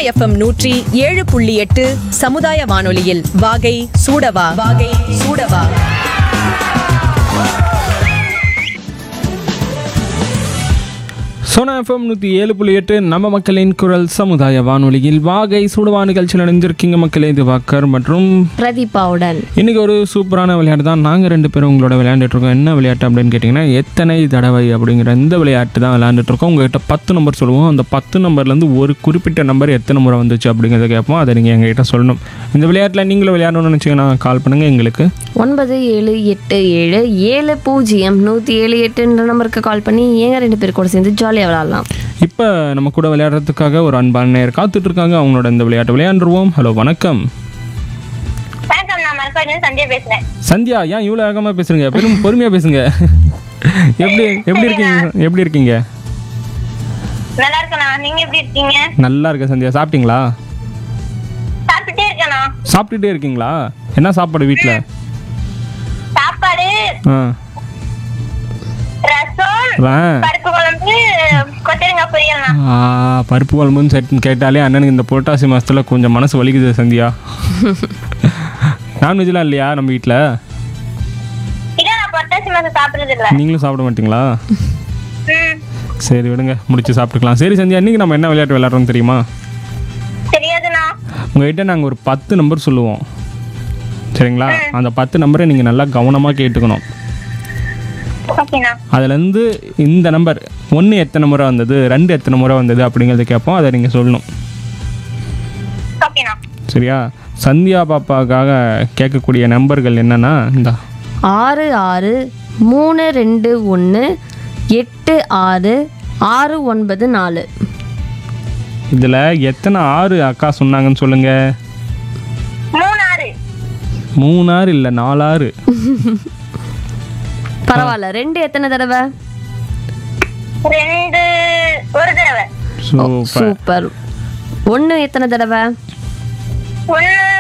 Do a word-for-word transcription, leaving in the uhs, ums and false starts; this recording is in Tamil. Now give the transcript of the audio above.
எஃப்எம் நூற்றி ஏழு புள்ளி எட்டு சமுதாய வானொலியில் வாகை சூடவா வாகை சூடவா. சோனா எஃப்எம் நூற்றி ஏழு புள்ளி எட்டு நம்ம மக்களின் குரல் சமுதாய வானொலியில் வாகை சூடவா நிகழ்ச்சியில் இணைஞ்சிருக்கீங்க மக்களே. இது வாக்கர் மற்றும் பிரதீபாவுடன். இன்றைக்கி ஒரு சூப்பரான விளையாட்டு தான் நாங்கள் ரெண்டு பேரும் உங்களோட விளையாண்டுட்ருக்கோம். என்ன விளையாட்டு அப்படின்னு கேட்டிங்கன்னா எத்தனை தடவை அப்படிங்கிற இந்த விளையாட்டு தான் விளையாண்டுட்ருக்கோம். உங்கள்கிட்ட பத்து நம்பர் சொல்லுவோம். அந்த பத்து நம்பர்லேருந்து ஒரு குறிப்பிட்ட நம்பர் எத்தனை முறை வந்துச்சு அப்படிங்கிறத கேட்போம். அதை நீங்கள் எங்ககிட்ட சொல்லணும். இந்த விளையாட்டில் நீங்களும் விளையாடணும்னு நினச்சிங்கன்னா கால் பண்ணுங்கள் எங்களுக்கு ஒன்பது ஏழு எட்டு ஏழு ஏழு பூஜ்ஜியம் நூற்றி ஏழு எட்டுன்ற நம்பருக்கு கால் பண்ணி ஏங்க ரெண்டு பேர் கூட சேர்ந்து ஜாலியாக விளையாடலாம். இப்போ நம்ம கூட விளையாடுறதுக்காக ஒரு அன்பான நேர் காத்துட்டு இருக்காங்க. அவங்களோட இந்த விளையாட்டு விளையாண்டுருவோம். ஹலோ வணக்கம். சந்தியா, ஏன் இவ்வளோ வேகமாக பேசுறீங்க? பெரும் பொறுமையாக பேசுங்க. எப்படி எப்படி இருக்கீங்க எப்படி இருக்கீங்க நல்லா இருக்கேனா, நீங்க எப்படி இருக்கீங்க? நல்லா இருக்கேன் சந்தியா. சாப்பிட்டீங்களா? சாப்பிட்டே இருக்கேனா. சாப்பிட்டுட்டே இருக்கீங்களா? என்ன சாப்பாடு வீட்டில்? சாப்பாடு ஆ ரசம், பருப்பு குழம்பு, கொத்தரங்காய் பொரியல். ஆ பருப்பு குழம்புன்னு செட் கேட்டாலே அண்ணனுக்கு இந்த புரட்டாசி மாதத்தில் கொஞ்சம் மனசு வலிக்குது சந்தியா. நான்வெஜ்லாம் இல்லையா நம்ம வீட்டில்? நீங்களும் சாப்பிட மாட்டீங்களா? சரி விடுங்க, முடிச்சு சாப்பிட்டுக்கலாம். சரி சந்தியா, இன்னைக்கு நம்ம என்ன விளையாட்டு விளையாடுறோம் தெரியுமா? உங்ககிட்ட நாங்கள் ஒரு பத்து நம்பர் சொல்லுவோம், சரிங்களா? அந்த பத்து நம்பரை நீங்கள் நல்லா கவனமாக கேட்டுக்கணும். அதுலேருந்து இந்த நம்பர் ஒன்று எத்தனை முறை வந்தது, ரெண்டு எத்தனை முறை வந்தது அப்படிங்கிறத கேட்போம். அதை நீங்கள் சொல்லணும், சரியா? சந்தியா பாப்பாவுக்காக கேட்கக்கூடிய நம்பர்கள் என்னன்னா, இந்த ஆறு ஆறு மூணு ரெண்டு ஒன்று எட்டு ஆறு ஆறு ஒன்பது நாலு. இதில் எத்தனை ஆறு அக்கா சொன்னாங்கன்னு சொல்லுங்க. மூணாறு இல்லை, நாலாறு. பரவாயில்ல. ரெண்டு எத்தனை தடவை? ரெண்டு ஒரு தடவை. சூப்பர். ஒன்று எத்தனை தடவை? ஒன்று